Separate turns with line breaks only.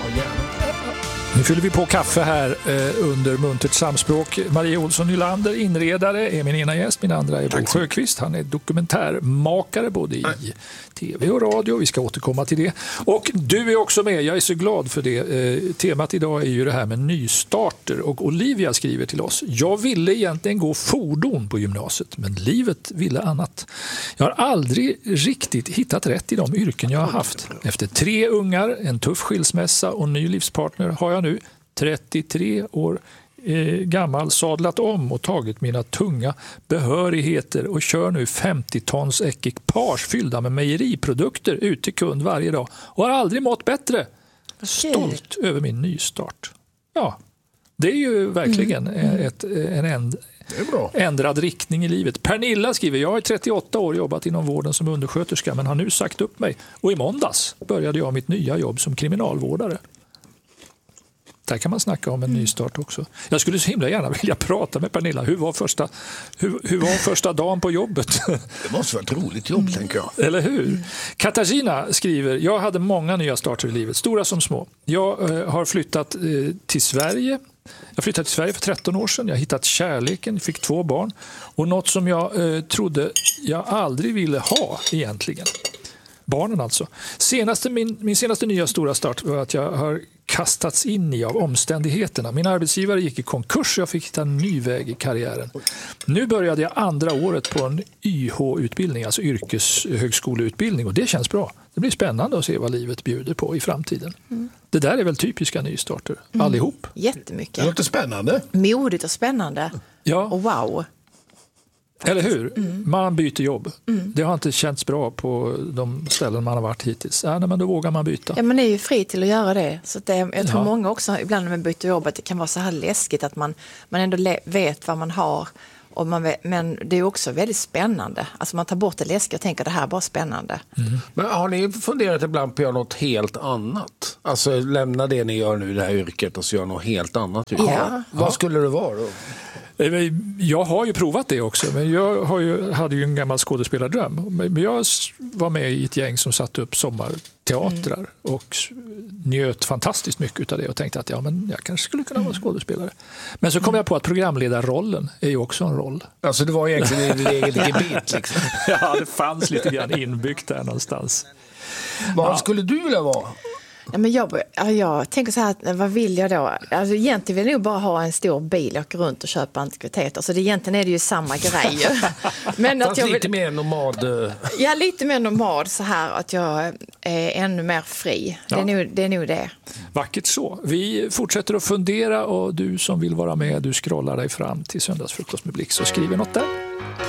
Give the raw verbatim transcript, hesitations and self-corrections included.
gärna.
Nu fyller vi på kaffe här eh, under muntert samspråk. Maria Olsson Nylander, inredare, är min ena gäst. Min andra är Bo Sjöqvist. Han är dokumentärmakare både i Nej. tv och radio. Vi ska återkomma till det. Och du är också med. Jag är så glad för det. Eh, temat idag är ju det här med nystarter. Och Olivia skriver till oss. Jag ville egentligen gå fordon på gymnasiet, men livet ville annat. Jag har aldrig riktigt hittat rätt i de yrken jag har haft. Efter tre ungar, en tuff skilsmässa och en ny livspartner har jag nu trettiotre år eh, gammal sadlat om och tagit mina tunga behörigheter och kör nu femtio tons ekipage fyllda med mejeriprodukter ut till kund varje dag och har aldrig mått bättre. Stolt över min nystart. Ja, det är ju verkligen mm. ett, en änd, ändrad riktning i livet. Pernilla skriver, jag har i trettioåtta år jobbat inom vården som undersköterska men har nu sagt upp mig och i måndags började jag mitt nya jobb som kriminalvårdare. Där kan man snacka om en ny start också. Jag skulle så himla gärna vilja prata med Pernilla. Hur var första, hur, hur var första dagen på jobbet?
Det måste vara ett roligt jobb, mm. tänker jag.
Eller hur? Mm. Katarina skriver, jag hade många nya starter i livet, stora som små. Jag eh, har flyttat eh, till Sverige. Jag flyttade till Sverige för tretton år sedan. Jag har hittat kärleken, fick två barn. Och något som jag eh, trodde jag aldrig ville ha egentligen. Barnen alltså. Senaste, min, min senaste nya stora start var att jag har kastats in i av omständigheterna. Min arbetsgivare gick i konkurs och jag fick hitta en ny väg i karriären. Nu började jag andra året på en Y H-utbildning, alltså yrkeshögskoleutbildning, och det känns bra. Det blir spännande att se vad livet bjuder på i framtiden. Mm. Det där är väl typiska nystarter, mm. allihop.
Jättemycket.
Det låter spännande.
Modigt och spännande.
Ja.
Och wow.
Eller hur? Mm. Man byter jobb.
Mm.
Det har inte känts bra på de ställen man har varit hittills. Ja, men då vågar man byta.
Ja, man är ju fri till att göra det. Så det, jag tror
ja.
många också, ibland när man byter jobb, att det kan vara så här läskigt att man, man ändå le- vet vad man har. Och man vet, men det är också väldigt spännande. Alltså man tar bort det läskiga och tänker att det här är bara spännande.
Mm. Men har ni funderat ibland på att göra något helt annat? Alltså lämna det ni gör nu, det här yrket, och så göra något helt annat?
Ja. Ja.
Vad skulle det vara då?
Jag har ju provat det också, men jag har ju, hade ju en gammal skådespelardröm. Men jag var med i ett gäng som satte upp sommarteatrar mm. och njöt fantastiskt mycket av det och tänkte att ja, men jag kanske skulle kunna vara skådespelare. Men så kom jag på att programledarrollen är ju också en roll.
Alltså det var egentligen ditt eget gebit liksom.
Ja, det fanns lite grann inbyggt där någonstans.
Vad
ja.
skulle du vilja vara?
Ja, men jag, jag tänker så här, vad vill jag då? Alltså, egentligen vill jag nog bara ha en stor bil och åka runt och köpa antikviteter. Så det, egentligen är det ju samma grej. Men att jag vill,
lite mer nomad.
Ja, lite mer nomad så här att jag är ännu mer fri. Ja. Det, är nog, det är nog det.
Vackert så. Vi fortsätter att fundera och du som vill vara med, du scrollar dig fram till Söndagsfrukost med Blix och skriver något där.